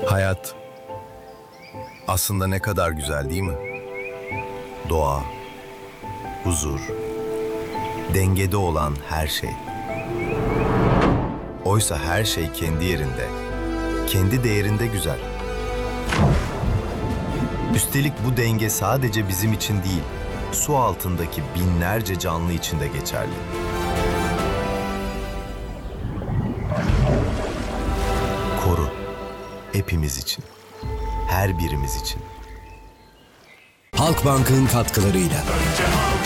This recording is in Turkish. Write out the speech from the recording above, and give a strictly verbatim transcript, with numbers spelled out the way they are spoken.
Hayat aslında ne kadar güzel değil mi? Doğa, huzur, dengede olan her şey. Oysa her şey kendi yerinde, kendi değerinde güzel. Üstelik bu denge sadece bizim için değil, su altındaki binlerce canlı için de geçerli. Koru, hepimiz için, her birimiz için. Halkbank'ın katkılarıyla. Önce halk